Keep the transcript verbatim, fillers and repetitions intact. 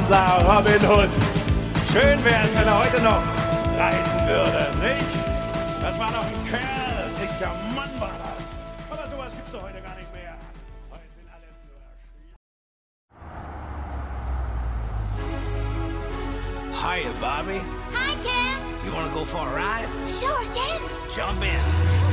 unser Robin Hood. Schön wär's, wenn er heute noch reiten würde, nicht? Das war doch ein Kerl, dicker Mann war das. Aber sowas gibt's doch heute gar nicht mehr. Heute sind alle nur Hiya, Bobby. Hi, Ken. You wanna go for a ride? Sure, Ken. Jump in.